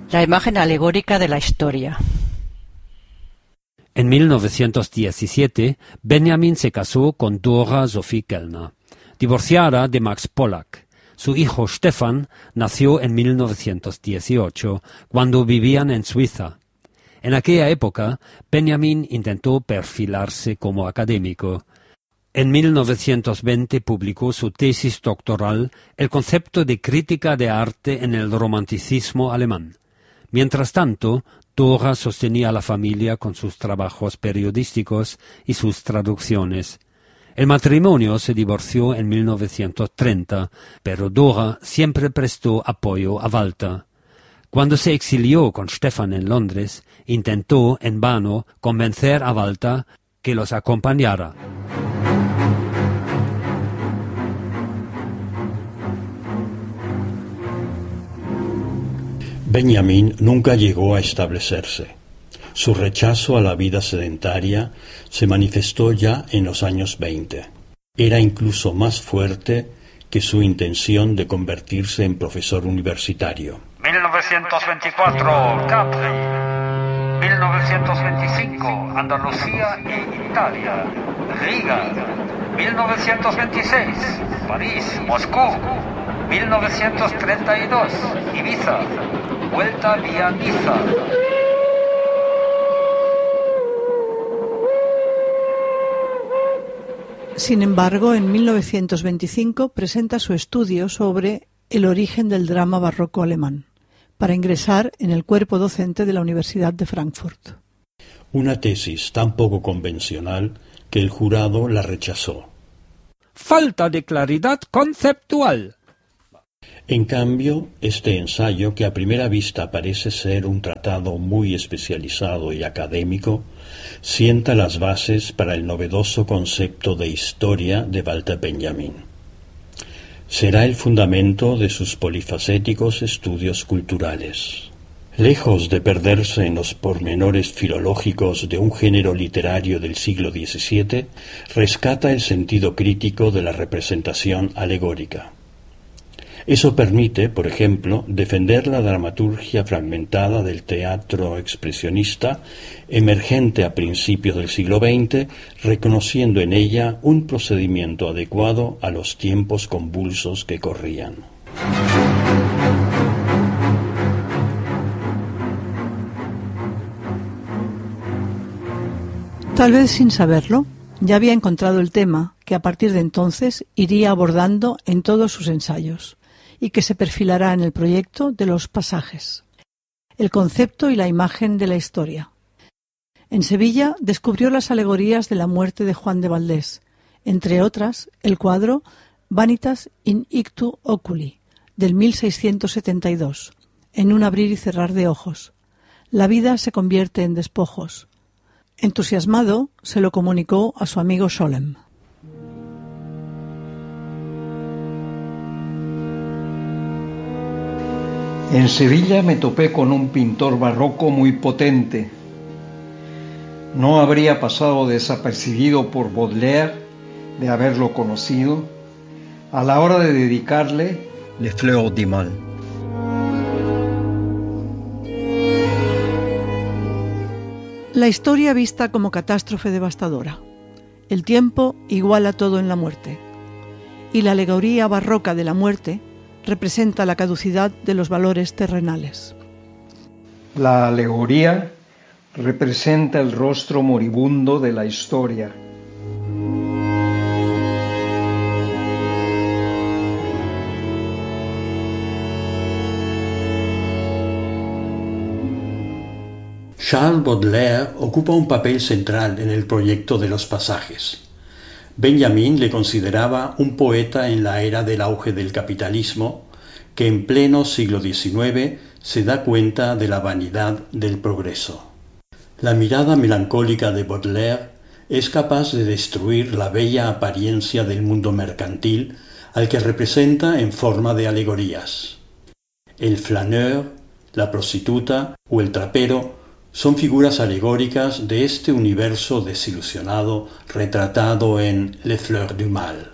La imagen alegórica de la historia. En 1917, Benjamin se casó con Dora Sophie Kellner, divorciada de Max Pollack. Su hijo Stefan nació en 1918, cuando vivían en Suiza. En aquella época, Benjamin intentó perfilarse como académico. En 1920 publicó su tesis doctoral, El concepto de crítica de arte en el romanticismo alemán. Mientras tanto, Dora sostenía a la familia con sus trabajos periodísticos y sus traducciones. El matrimonio se divorció en 1930, pero Dora siempre prestó apoyo a Walter. Cuando se exilió con Stefan en Londres, intentó en vano convencer a Walter que los acompañara. Benjamin nunca llegó a establecerse. Su rechazo a la vida sedentaria se manifestó ya en los años 20. Era incluso más fuerte que su intención de convertirse en profesor universitario. 1924, Capri. 1925, Andalucía e Italia. Riga. 1926, París, Moscú. 1932, Ibiza. Vuelta vía Niza. Sin embargo, en 1925 presenta su estudio sobre el origen del drama barroco alemán, para ingresar en el cuerpo docente de la Universidad de Frankfurt. Una tesis tan poco convencional que el jurado la rechazó. Falta de claridad conceptual. En cambio, este ensayo, que a primera vista parece ser un tratado muy especializado y académico, sienta las bases para el novedoso concepto de historia de Walter Benjamin. Será el fundamento de sus polifacéticos estudios culturales. Lejos de perderse en los pormenores filológicos de un género literario del siglo XVII, rescata el sentido crítico de la representación alegórica. Eso permite, por ejemplo, defender la dramaturgia fragmentada del teatro expresionista, emergente a principios del siglo XX, reconociendo en ella un procedimiento adecuado a los tiempos convulsos que corrían. Tal vez sin saberlo, ya había encontrado el tema que a partir de entonces iría abordando en todos sus ensayos, y que se perfilará en el proyecto de los pasajes, el concepto y la imagen de la historia. En Sevilla descubrió las alegorías de la muerte de Juan de Valdés, entre otras el cuadro Vanitas in ictu oculi, del 1672, en un abrir y cerrar de ojos. La vida se convierte en despojos. Entusiasmado, se lo comunicó a su amigo Scholem. En Sevilla me topé con un pintor barroco muy potente. No habría pasado desapercibido por Baudelaire de haberlo conocido a la hora de dedicarle Les Fleurs du Mal. La historia vista como catástrofe devastadora. El tiempo iguala todo en la muerte. Y la alegoría barroca de la muerte representa la caducidad de los valores terrenales. La alegoría representa el rostro moribundo de la historia. Charles Baudelaire ocupa un papel central en el proyecto de los pasajes. Benjamin le consideraba un poeta en la era del auge del capitalismo, que en pleno siglo XIX se da cuenta de la vanidad del progreso. La mirada melancólica de Baudelaire es capaz de destruir la bella apariencia del mundo mercantil al que representa en forma de alegorías. El flaneur, la prostituta o el trapero son figuras alegóricas de este universo desilusionado retratado en Les Fleurs du Mal.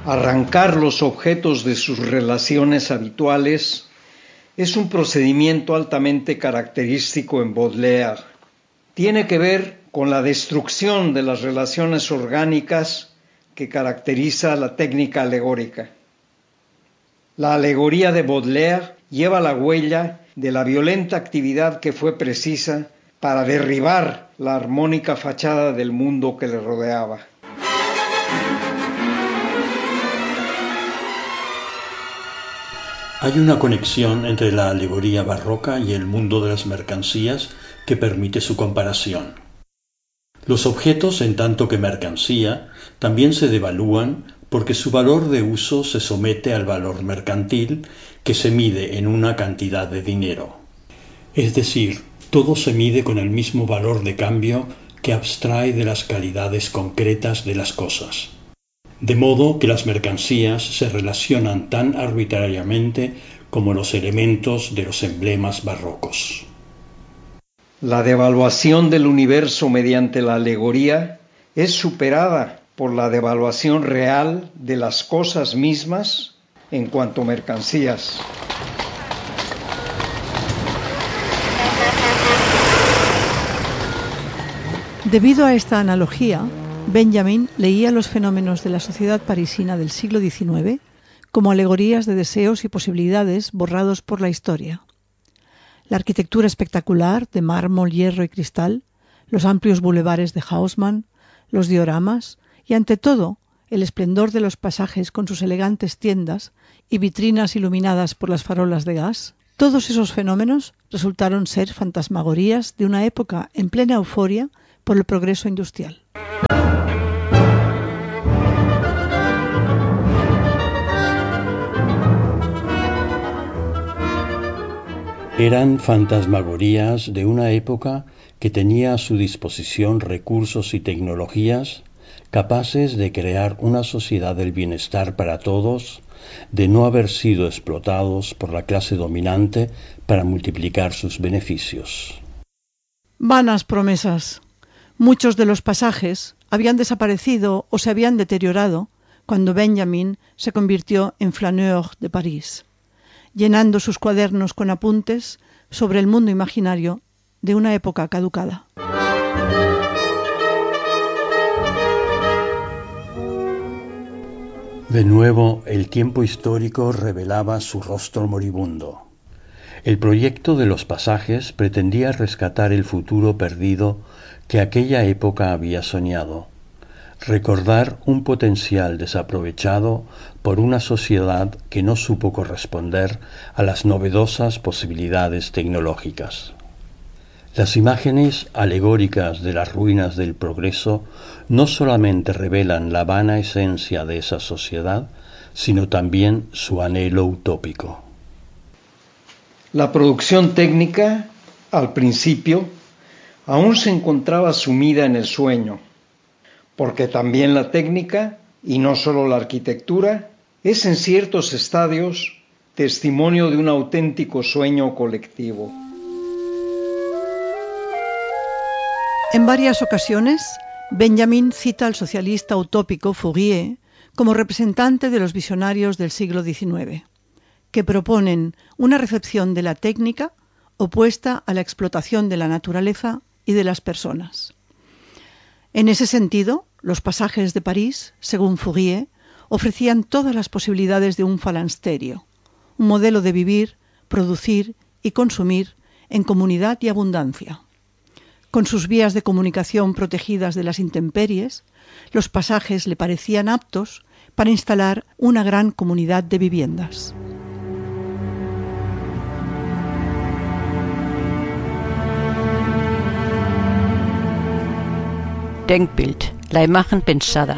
Arrancar los objetos de sus relaciones habituales es un procedimiento altamente característico en Baudelaire. Tiene que ver con la destrucción de las relaciones orgánicas que caracteriza la técnica alegórica. La alegoría de Baudelaire lleva la huella de la violenta actividad que fue precisa para derribar la armónica fachada del mundo que le rodeaba. Hay una conexión entre la alegoría barroca y el mundo de las mercancías que permite su comparación. Los objetos, en tanto que mercancía, también se devalúan porque su valor de uso se somete al valor mercantil que se mide en una cantidad de dinero. Es decir, todo se mide con el mismo valor de cambio que abstrae de las calidades concretas de las cosas. De modo que las mercancías se relacionan tan arbitrariamente como los elementos de los emblemas barrocos. La devaluación del universo mediante la alegoría es superada por la devaluación real de las cosas mismas en cuanto a mercancías. Debido a esta analogía, Benjamin leía los fenómenos de la sociedad parisina del siglo XIX como alegorías de deseos y posibilidades borrados por la historia. La arquitectura espectacular de mármol, hierro y cristal, los amplios bulevares de Haussmann, los dioramas y, ante todo, el esplendor de los pasajes con sus elegantes tiendas y vitrinas iluminadas por las farolas de gas, todos esos fenómenos resultaron ser fantasmagorías de una época en plena euforia por el progreso industrial. Eran fantasmagorías de una época que tenía a su disposición recursos y tecnologías capaces de crear una sociedad del bienestar para todos, de no haber sido explotados por la clase dominante para multiplicar sus beneficios. Vanas promesas. Muchos de los pasajes habían desaparecido o se habían deteriorado cuando Benjamin se convirtió en flaneur de París, llenando sus cuadernos con apuntes sobre el mundo imaginario de una época caducada. De nuevo, el tiempo histórico revelaba su rostro moribundo. El proyecto de los pasajes pretendía rescatar el futuro perdido que aquella época había soñado, recordar un potencial desaprovechado por una sociedad que no supo corresponder a las novedosas posibilidades tecnológicas. Las imágenes alegóricas de las ruinas del progreso no solamente revelan la vana esencia de esa sociedad, sino también su anhelo utópico. La producción técnica, al principio, aún se encontraba sumida en el sueño, porque también la técnica, y no solo la arquitectura, es en ciertos estadios testimonio de un auténtico sueño colectivo. En varias ocasiones, Benjamin cita al socialista utópico Fourier como representante de los visionarios del siglo XIX, que proponen una recepción de la técnica opuesta a la explotación de la naturaleza y de las personas. En ese sentido, los pasajes de París, según Fourier, ofrecían todas las posibilidades de un falansterio, un modelo de vivir, producir y consumir en comunidad y abundancia. Con sus vías de comunicación protegidas de las intemperies, los pasajes le parecían aptos para instalar una gran comunidad de viviendas. Denkbild, la imagen pensada.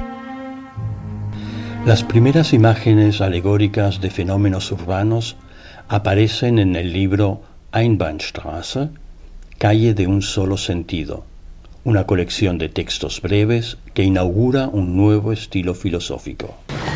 Las primeras imágenes alegóricas de fenómenos urbanos aparecen en el libro Einbahnstraße, Calle de un solo sentido, una colección de textos breves que inaugura un nuevo estilo filosófico.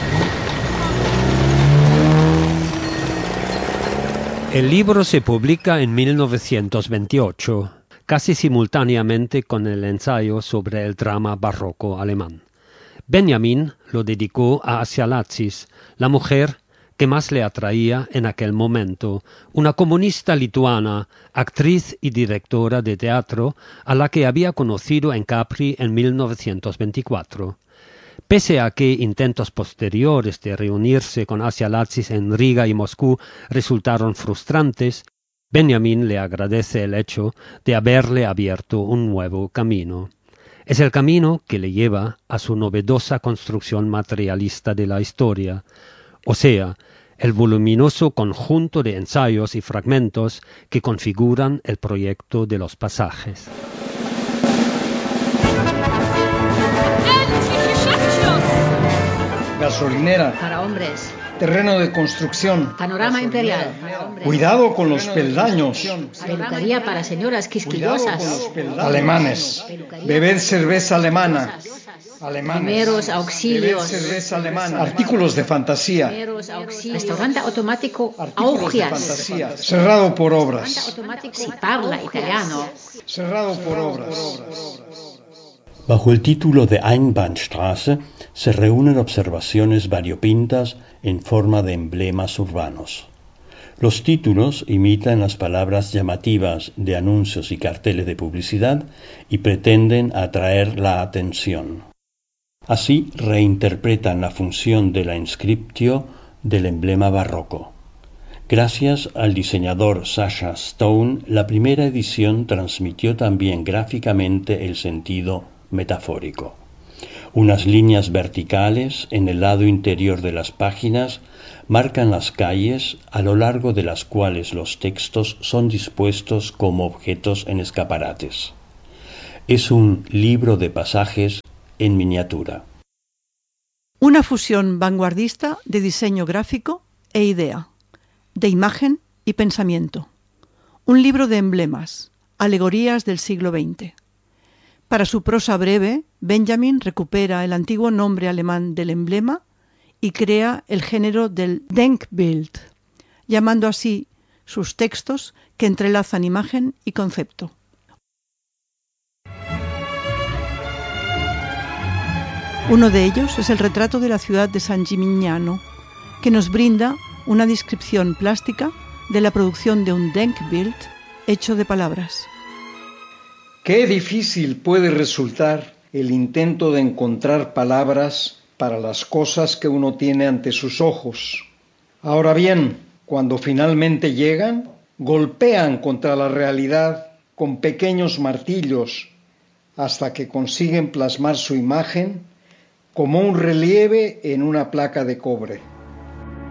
El libro se publica en 1928, casi simultáneamente con el ensayo sobre el drama barroco alemán. Benjamin lo dedicó a Asialatsis, la mujer que más le atraía en aquel momento, una comunista lituana, actriz y directora de teatro, a la que había conocido en Capri en 1924. Pese a que intentos posteriores de reunirse con Asialatsis en Riga y Moscú resultaron frustrantes, Benjamin le agradece el hecho de haberle abierto un nuevo camino. Es el camino que le lleva a su novedosa construcción materialista de la historia, o sea, el voluminoso conjunto de ensayos y fragmentos que configuran el proyecto de los pasajes. Gasolinera. Para hombres. Terreno de construcción. Panorama imperial. Cuidado con los peldaños. Peluquería para señoras quisquillosas. Alemanes. Beber cerveza alemana. Primeros auxilios. Cerveza alemana. Artículos de fantasía. Restaurante automático Augias. Cerrado por obras. Si parla italiano. Cerrado por obras. Bajo el título de Einbahnstraße se reúnen observaciones variopintas en forma de emblemas urbanos. Los títulos imitan las palabras llamativas de anuncios y carteles de publicidad y pretenden atraer la atención. Así reinterpretan la función de la inscriptio del emblema barroco. Gracias al diseñador Sasha Stone, la primera edición transmitió también gráficamente el sentido metafórico. Unas líneas verticales en el lado interior de las páginas marcan las calles a lo largo de las cuales los textos son dispuestos como objetos en escaparates. Es un libro de pasajes en miniatura. Una fusión vanguardista de diseño gráfico e idea, de imagen y pensamiento. Un libro de emblemas, alegorías del siglo XX. Para su prosa breve, Benjamin recupera el antiguo nombre alemán del emblema y crea el género del Denkbild, llamando así sus textos que entrelazan imagen y concepto. Uno de ellos es el retrato de la ciudad de San Gimignano, que nos brinda una descripción plástica de la producción de un Denkbild hecho de palabras. Qué difícil puede resultar el intento de encontrar palabras para las cosas que uno tiene ante sus ojos. Ahora bien, cuando finalmente llegan, golpean contra la realidad con pequeños martillos hasta que consiguen plasmar su imagen como un relieve en una placa de cobre.